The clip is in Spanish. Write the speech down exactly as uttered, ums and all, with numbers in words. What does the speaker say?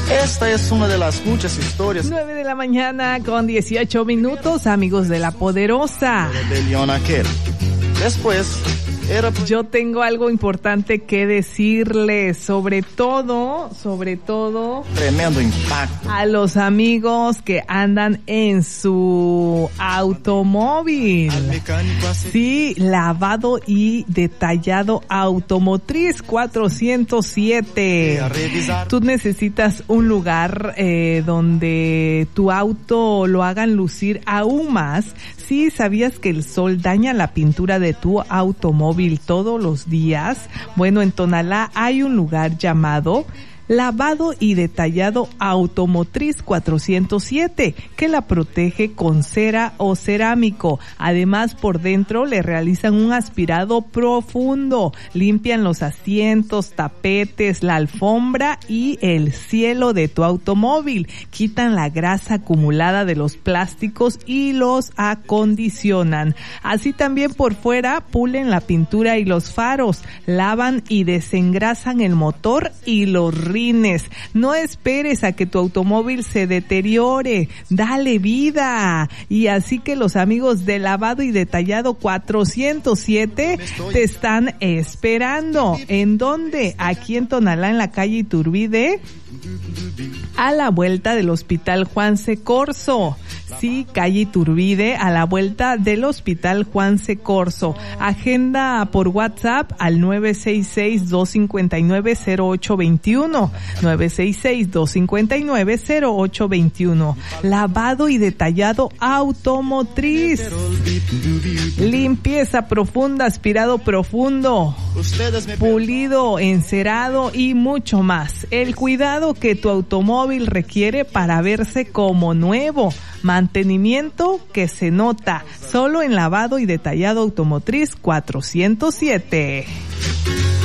Esta es una de las muchas historias. nueve de la mañana con dieciocho minutos, amigos de La Poderosa. Rebelión aquel. Después era... Yo tengo algo importante que decirles, sobre todo, sobre todo... Tremendo impacto. A los amigos que andan en su automóvil. Sí, lavado y detallado automotriz cuatrocientos siete. Tú necesitas un lugar eh, donde tu auto lo hagan lucir aún más. Sí, ¿sabías que el sol daña la pintura de tu automóvil todos los días? Bueno, en Tonalá hay un lugar llamado Lavado y Detallado Automotriz cuatrocientos siete, que la protege con cera o cerámico. Además, por dentro le realizan un aspirado profundo, limpian los asientos, tapetes, la alfombra y el cielo de tu automóvil, quitan la grasa acumulada de los plásticos y los acondicionan. Así también por fuera pulen la pintura y los faros, lavan y desengrasan el motor y los rines. No esperes a que tu automóvil se deteriore, dale vida. Y así que los amigos de Lavado y Detallado cuatrocientos siete te están esperando. ¿En dónde? Aquí en Tonalá, en la calle Iturbide, a la vuelta del Hospital Juan C. Corso. Sí, calle Iturbide, a la vuelta del Hospital Juan C. Corso. Agenda por WhatsApp al nueve seis seis, dos cinco nueve, cero ocho dos uno. nueve seis seis, dos cinco nueve, cero ocho dos uno. Lavado y Detallado Automotriz. Limpieza profunda, aspirado profundo, pulido, encerado y mucho más. El cuidado que tu automóvil requiere para verse como nuevo. Mantenimiento que se nota solo en Lavado y Detallado Automotriz cuatrocientos siete.